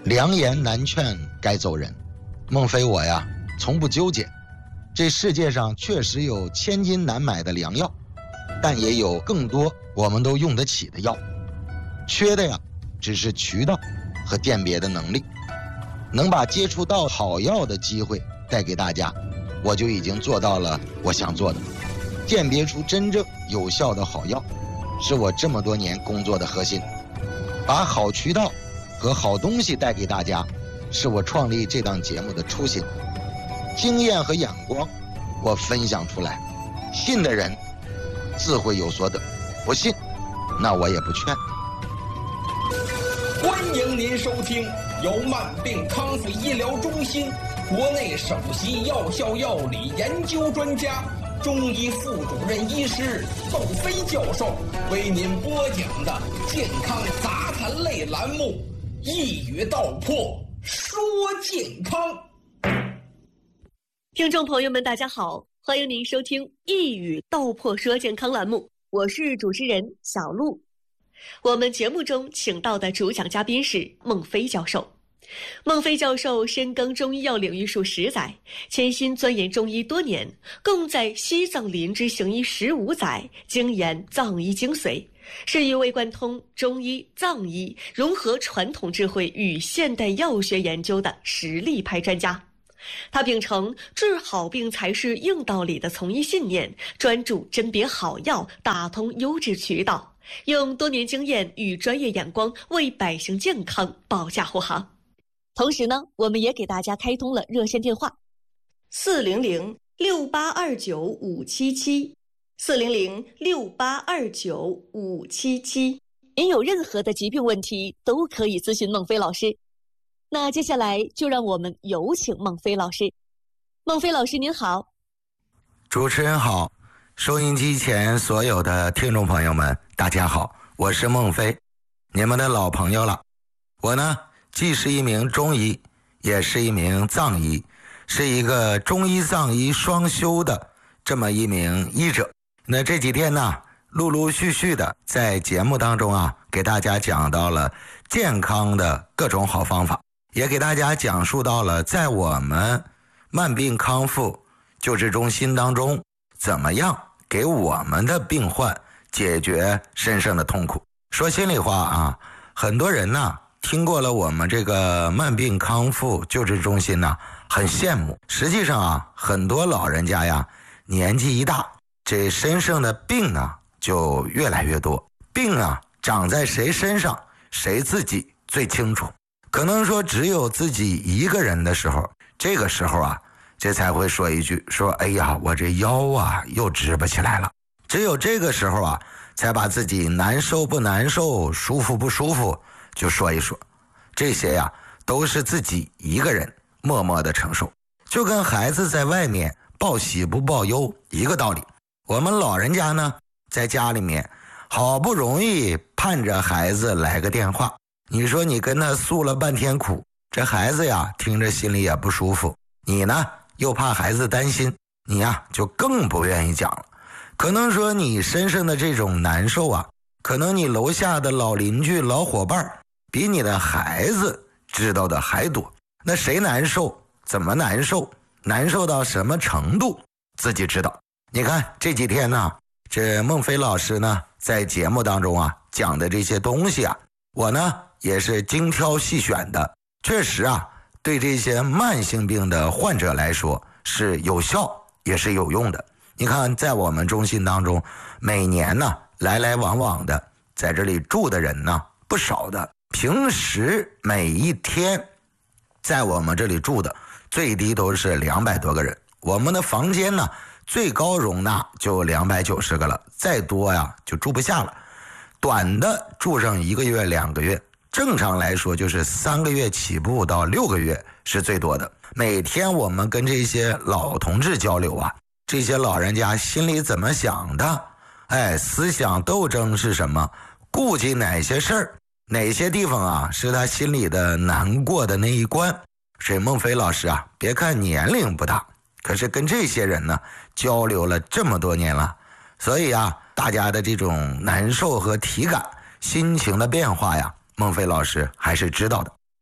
良言难劝该走人。孟非我呀，从不纠结。这世界上确实有千金难买的良药，但也有更多我们都用得起的药。缺的呀，只是渠道和鉴别的能力。能把接触到好药的机会带给大家，我就已经做到了我想做的。鉴别出真正有效的好药，是我这么多年工作的核心。把好渠道和好东西带给大家，是我创立这档节目的初心。经验和眼光我分享出来，信的人自会有所得，不信那我也不劝。 欢迎您收听由慢病康复医疗中心国内首席药效药理研究专家、中医副主任医师窦飞教授为您播讲的健康杂谈类栏目《一语道破说健康》。 听众朋友们大家好，欢迎您收听《一语道破说健康》栏目，我是主持人小璐。我们节目中请到的主讲嘉宾是孟非教授。孟非教授深耕中医药领域数10载，潜心钻研中医多年，共在西藏林芝行医15载，精研藏医精髓，是一位贯通中医、藏医，融合传统智慧与现代药学研究的实力派专家。他秉承治好病才是硬道理的从医信念，专注甄别好药，打通优质渠道，用多年经验与专业眼光为百姓健康保驾护航。同时呢，我们也给大家开通了热线电话400-6829-577，400-6829-577。您有任何的疾病问题都可以咨询孟非老师。那接下来就让我们有请孟非老师。孟非老师您好。 主持人好，收音机前所有的听众朋友们大家好，我是孟非，你们的老朋友了。我呢既是一名中医，也是一名藏医，是一个中医藏医双修的这么一名医者。那这几天呢，陆陆续续的在节目当中啊，给大家讲到了健康的各种好方法，也给大家讲述到了在我们慢病康复救治中心当中，怎么样给我们的病患解决身上的痛苦。说心里话啊，很多人呢听过了我们这个慢病康复救治中心呢，很羡慕。实际上啊，很多老人家呀，年纪一大，这身上的病啊就越来越多。病啊长在谁身上，谁自己最清楚。可能说只有自己一个人的时候，这个时候啊，这才会说一句，说哎呀，我这腰啊又直不起来了。只有这个时候啊，才把自己难受不难受，舒服不舒服就说一说。这些呀都是自己一个人默默的承受，就跟孩子在外面报喜不报忧一个道理。我们老人家呢，在家里面好不容易盼着孩子来个电话，你说你跟他诉了半天苦，这孩子呀听着心里也不舒服，你呢又怕孩子担心，你呀就更不愿意讲了。可能说你身上的这种难受啊，可能你楼下的老邻居老伙伴比你的孩子知道的还多。那谁难受，怎么难受，难受到什么程度，自己知道。你看这几天呢，这孟非老师呢在节目当中啊讲的这些东西啊，我呢也是精挑细选的，确实啊对这些慢性病的患者来说是有效也是有用的。你看在我们中心当中，每年呢来来往往的在这里住的人呢不少的，平时每一天在我们这里住的最低都是200多个人，我们的房间呢最高容纳就290个了，再多呀就住不下了。短的住上1个月2个月，正常来说就是3个月起步到6个月是最多的。每天我们跟这些老同志交流啊，这些老人家心里怎么想的，思想斗争是什么，顾忌哪些事儿，哪些地方啊是他心里的难过的那一关。所以孟非老师啊，别看年龄不大，可是跟这些人呢交流了这么多年了，所以啊大家的这种难受和体感心情的变化呀，孟非老师还是知道的。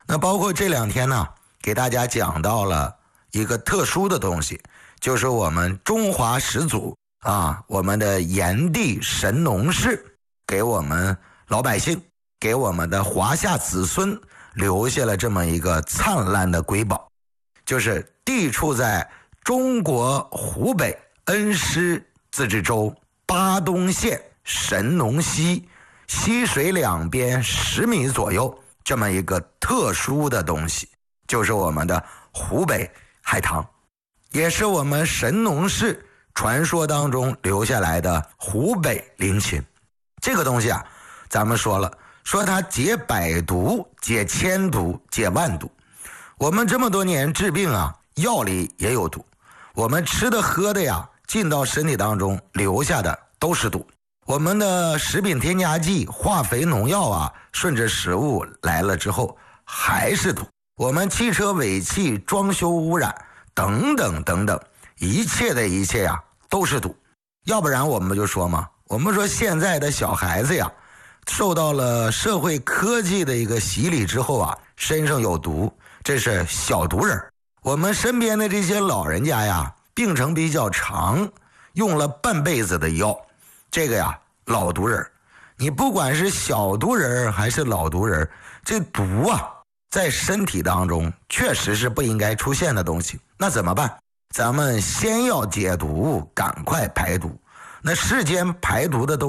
那包括这2天呢，给大家讲到了一个特殊的东西，就是我们中华始祖啊，我们的炎帝神农氏给我们老百姓，给我们的华夏子孙留下了这么一个灿烂的瑰宝，就是地处在中国湖北恩施自治州巴东县神农溪溪水两边10米左右这么一个特殊的东西，就是我们的湖北海棠，也是我们神农氏传说当中留下来的湖北灵芹。这个东西啊，咱们说了，说它解百毒，解千毒，解万毒。我们这么多年治病啊，药里也有毒，我们吃的喝的呀，进到身体当中留下的都是毒。我们的食品添加剂、化肥、农药啊，顺着食物来了之后还是毒。我们汽车尾气、装修污染等等等等，一切的一切呀，都是毒。要不然我们就说嘛，我们说现在的小孩子呀，受到了社会科技的一个洗礼之后啊，身上有毒，这是小毒人。我们身边的这些老人家呀，病程比较长，用了半辈子的药，这个呀老毒人。你不管是小毒人还是老毒人，这毒啊在身体当中确实是不应该出现的东西。那怎么办？咱们先要解毒，赶快排毒。那世间排毒的东西